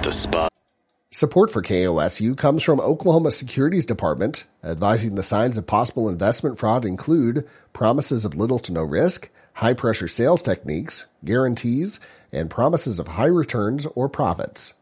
for spot. Support for KOSU comes from Oklahoma Securities Department, advising the signs of possible investment fraud include promises of little to no risk, high-pressure sales techniques, guarantees, and promises of high returns or profits.